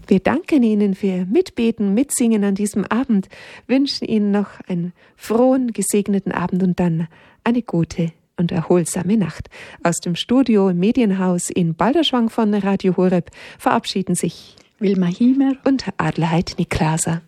Wir danken Ihnen für Mitbeten, Mitsingen an diesem Abend, wünschen Ihnen noch einen frohen, gesegneten Abend und dann eine gute und erholsame Nacht. Aus dem Studio im Medienhaus in Balderschwang von Radio Horeb verabschieden sich Wilma Hiemer und Adelheid Niklaser.